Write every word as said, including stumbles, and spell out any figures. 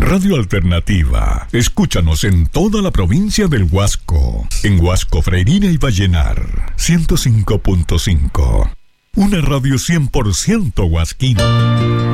Radio Alternativa. Escúchanos en toda la provincia del Huasco. En Huasco, Freirina y Vallenar. ciento cinco punto cinco. Una radio cien por ciento huasquina.